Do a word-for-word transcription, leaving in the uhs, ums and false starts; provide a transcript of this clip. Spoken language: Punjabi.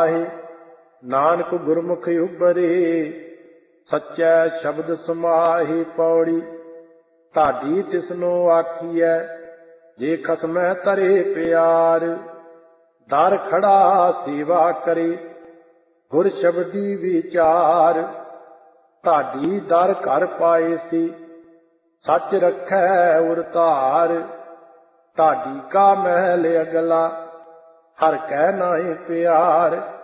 ਪਾਹੇ। ਨਾਨਕ ਗੁਰਮੁਖ ਉਬਰੇ ਸੱਚੈ ਸ਼ਬਦ ਸਮਾਹੀ। ਪੌੜੀ ਢਾਡੀ ਤਿਸਨੋ ਆਖੀਐ ਜੇ ਖਸਮੈ ਤਰੇ ਪਿਆਰ। ਦਰ ਖੜਾ ਸੇਵਾ ਕਰੇ ਗੁਰ ਸ਼ਬਦੀ ਵਿਚਾਰ। ਢਾਡੀ ਦਰ ਘਰ ਪਾਏ ਸੀ ਸੱਚ ਰੱਖੈ ਉਰ ਧਾਰ। ਢਾਡੀ ਕਾ ਮਹਿਲ ਅਗਲਾ ਹਰ ਕੈ ਨਾਹਿ ਪਿਆਰ।